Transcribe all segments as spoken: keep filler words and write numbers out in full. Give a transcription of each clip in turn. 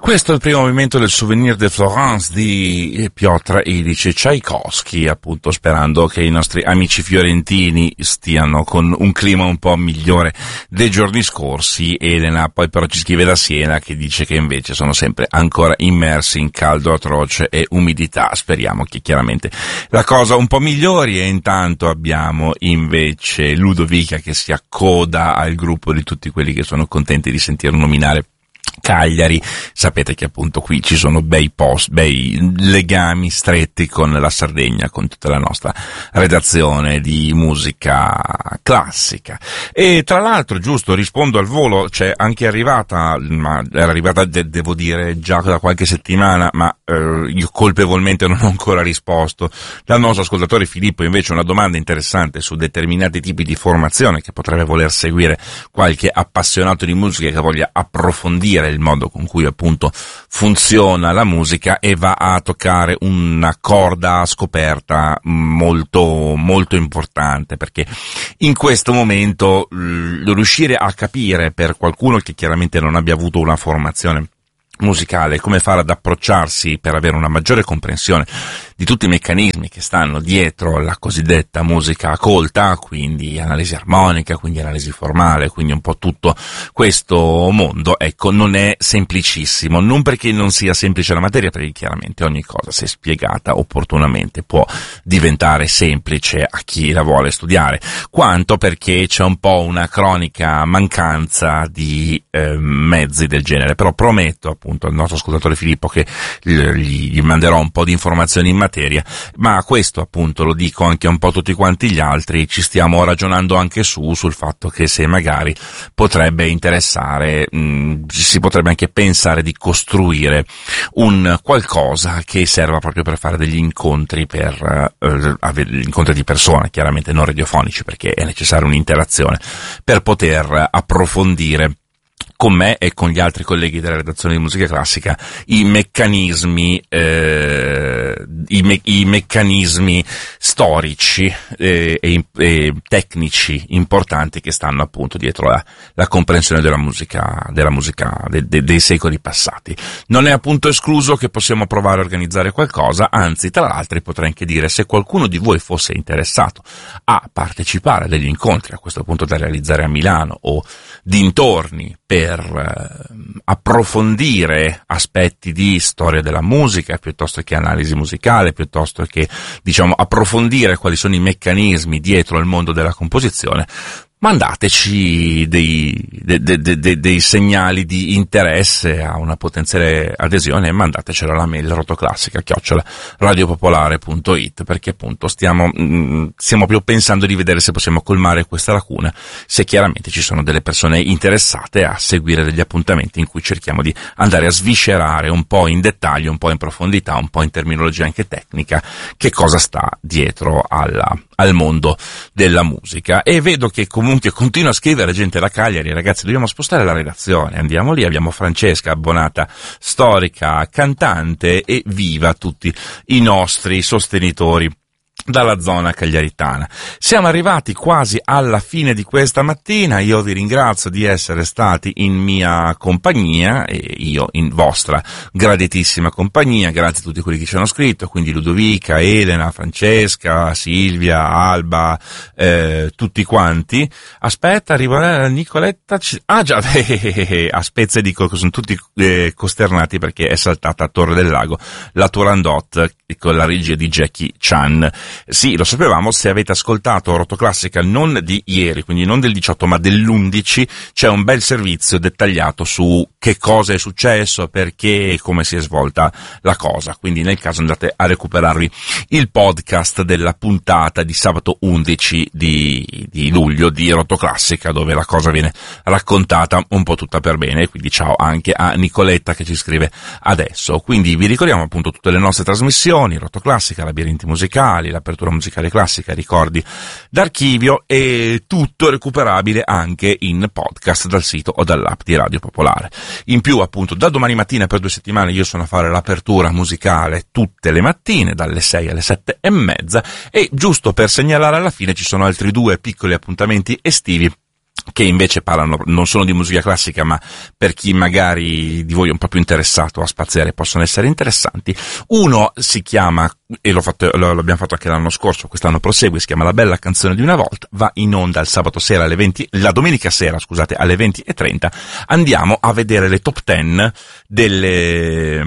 Questo è il primo movimento del Souvenir de Florence di Piotr Ilyich Tchaikovsky, appunto sperando che i nostri amici fiorentini stiano con un clima un po' migliore dei giorni scorsi. Elena poi però ci scrive da Siena che dice che invece sono sempre ancora immersi in caldo atroce e umidità. Speriamo che chiaramente la cosa un po' migliori, e intanto abbiamo invece Ludovica che si accoda al gruppo di tutti quelli che sono contenti di sentir nominare Cagliari. Sapete che appunto qui ci sono bei post, bei legami stretti con la Sardegna, con tutta la nostra redazione di musica classica. E tra l'altro, giusto, rispondo al volo, c'è anche arrivata, ma era arrivata de- devo dire già da qualche settimana, ma eh, io colpevolmente non ho ancora risposto, dal nostro ascoltatore Filippo invece una domanda interessante su determinati tipi di formazione che potrebbe voler seguire qualche appassionato di musica che voglia approfondire il modo con cui appunto funziona la musica, e va a toccare una corda scoperta molto molto importante, perché in questo momento l- riuscire a capire, per qualcuno che chiaramente non abbia avuto una formazione musicale, come fare ad approcciarsi per avere una maggiore comprensione di tutti i meccanismi che stanno dietro la cosiddetta musica colta, quindi analisi armonica, quindi analisi formale, quindi un po' tutto questo mondo, ecco, non è semplicissimo, non perché non sia semplice la materia, perché chiaramente ogni cosa, se spiegata opportunamente, può diventare semplice a chi la vuole studiare, quanto perché c'è un po' una cronica mancanza di eh, mezzi del genere. Però prometto appunto al nostro ascoltatore Filippo che gli, gli manderò un po' di informazioni in materia, ma questo appunto lo dico anche un po' a tutti quanti gli altri, ci stiamo ragionando anche su, sul fatto che se magari potrebbe interessare, mh, si potrebbe anche pensare di costruire un qualcosa che serva proprio per fare degli incontri, per eh, avere incontri di persone, chiaramente non radiofonici, perché è necessaria un'interazione per poter approfondire con me e con gli altri colleghi della redazione di musica classica i meccanismi eh, i, me- i meccanismi storici eh, e, e tecnici importanti che stanno appunto dietro la, la comprensione della musica della musica de- de- dei secoli passati. Non è appunto escluso che possiamo provare a organizzare qualcosa, anzi tra l'altro potrei anche dire, se qualcuno di voi fosse interessato a partecipare a degli incontri a questo punto da realizzare a Milano o dintorni per eh, approfondire aspetti di storia della musica, piuttosto che analisi musicale, piuttosto che, diciamo, approfondire quali sono i meccanismi dietro il mondo della composizione, mandateci dei, de, de, de, de, dei segnali di interesse a una potenziale adesione, e mandatecela alla mail rotoclassica chiocciola radiopopolare punto it, perché appunto stiamo, mh, stiamo più pensando di vedere se possiamo colmare questa lacuna, se chiaramente ci sono delle persone interessate a seguire degli appuntamenti in cui cerchiamo di andare a sviscerare un po' in dettaglio, un po' in profondità, un po' in terminologia anche tecnica, che cosa sta dietro alla, al mondo della musica. E vedo che comunque continua a scrivere gente da Cagliari. Ragazzi, dobbiamo spostare la redazione, andiamo lì, abbiamo Francesca, abbonata storica, cantante, e viva tutti i nostri sostenitori dalla zona cagliaritana. Siamo arrivati quasi alla fine di questa mattina, io vi ringrazio di essere stati in mia compagnia e io in vostra graditissima compagnia, grazie a tutti quelli che ci hanno scritto, quindi Ludovica, Elena, Francesca, Silvia, Alba, eh, tutti quanti. Aspetta, arriva Nicoletta, c- ah già, a Spezia dico che sono tutti eh, costernati perché è saltata a Torre del Lago la Turandot con la regia di Jackie Chan. Sì, lo sapevamo, se avete ascoltato Rotoclassica non di ieri, quindi non del diciotto ma dell'undici, c'è un bel servizio dettagliato su che cosa è successo, perché e come si è svolta la cosa, quindi nel caso andate a recuperarvi il podcast della puntata di sabato undici di, di luglio di Rotoclassica, dove la cosa viene raccontata un po' tutta per bene, quindi ciao anche a Nicoletta che ci scrive adesso. Quindi vi ricordiamo appunto tutte le nostre trasmissioni, Rotoclassica, Labirinti musicali, l'apertura musicale classica, ricordi d'archivio, e tutto recuperabile anche in podcast dal sito o dall'app di Radio Popolare. In più appunto da domani mattina per due settimane io sono a fare l'apertura musicale tutte le mattine dalle sei alle sette e mezza, e giusto per segnalare alla fine ci sono altri due piccoli appuntamenti estivi che invece parlano, non sono di musica classica, ma per chi magari di voi è un po' più interessato a spaziare possono essere interessanti. Uno si chiama, e l'ho fatto, l'abbiamo fatto anche l'anno scorso, quest'anno prosegue, si chiama La bella canzone di una volta, va in onda il sabato sera alle venti, la domenica sera, scusate, alle venti e trenta. Andiamo a vedere le top ten delle,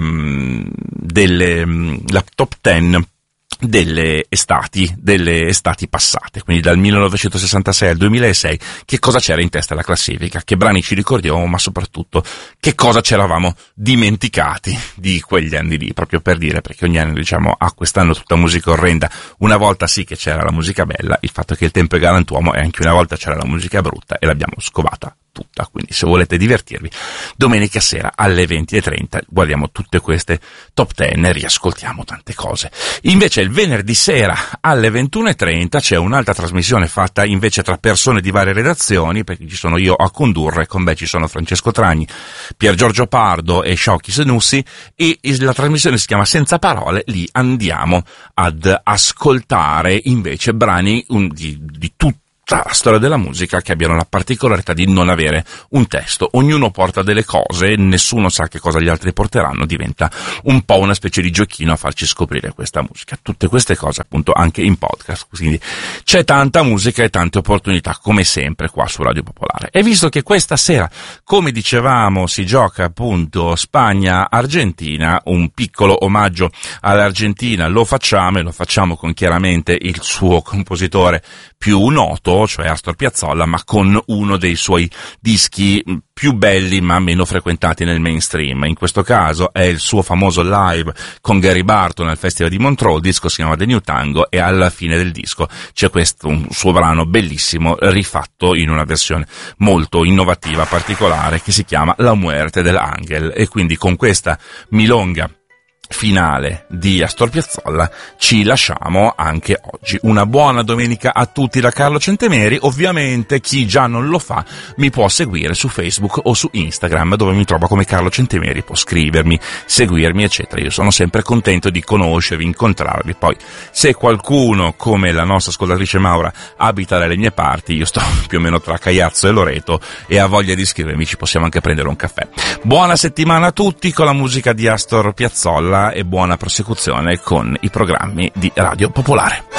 delle, la top ten delle estati, delle estati passate, quindi dal millenovecentosessantasei al duemilasei, che cosa c'era in testa alla classifica, che brani ci ricordiamo, ma soprattutto che cosa ci eravamo dimenticati di quegli anni lì, proprio per dire, perché ogni anno diciamo, ah, quest'anno tutta musica orrenda, una volta sì che c'era la musica bella, il fatto che il tempo è galantuomo, e anche una volta c'era la musica brutta e l'abbiamo scovata tutta, quindi se volete divertirvi domenica sera alle venti e trenta guardiamo tutte queste top ten e riascoltiamo tante cose. Invece il venerdì sera alle ventuno e trenta c'è un'altra trasmissione fatta invece tra persone di varie redazioni, perché ci sono io a condurre, con me ci sono Francesco Tragni, Pier Giorgio Pardo e Sciocchi Senussi, e la trasmissione si chiama Senza Parole. Lì andiamo ad ascoltare invece brani un, di, di tutti la storia della musica che abbiano la particolarità di non avere un testo. Ognuno porta delle cose, nessuno sa che cosa gli altri porteranno, diventa un po' una specie di giochino a farci scoprire questa musica. Tutte queste cose appunto anche in podcast, quindi c'è tanta musica e tante opportunità come sempre qua su Radio Popolare. E visto che questa sera, come dicevamo, si gioca appunto Spagna-Argentina, un piccolo omaggio all'Argentina lo facciamo, e lo facciamo con chiaramente il suo compositore più noto, cioè Astor Piazzolla, ma con uno dei suoi dischi più belli ma meno frequentati nel mainstream. In questo caso è il suo famoso live con Gary Barton al Festival di Montreux, il disco si chiama The New Tango, e alla fine del disco c'è questo un suo brano bellissimo rifatto in una versione molto innovativa, particolare, che si chiama La Muerte dell'Angel. E quindi con questa milonga finale di Astor Piazzolla ci lasciamo anche oggi. Una buona domenica a tutti da Carlo Centemeri. Ovviamente chi già non lo fa mi può seguire su Facebook o su Instagram, dove mi trova come Carlo Centemeri, può scrivermi, seguirmi eccetera. Io sono sempre contento di conoscervi, incontrarvi. Poi se qualcuno come la nostra ascoltatrice Maura abita dalle mie parti, io sto più o meno tra Caiazzo e Loreto, e ha voglia di scrivermi, ci possiamo anche prendere un caffè. Buona settimana a tutti con la musica di Astor Piazzolla e buona prosecuzione con i programmi di Radio Popolare.